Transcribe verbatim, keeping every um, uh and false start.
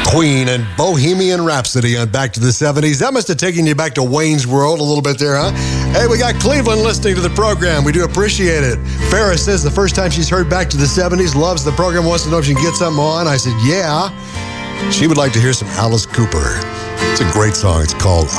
Queen and Bohemian Rhapsody on Back to the seventies. That must have taken you back to Wayne's World a little bit there, huh? Hey, we got Cleveland listening to the program. We do appreciate it. Farrah says the first time she's heard Back to the seventies, loves the program, wants to know if she can get something on. I said, yeah. She would like to hear some Alice Cooper. It's a great song. It's called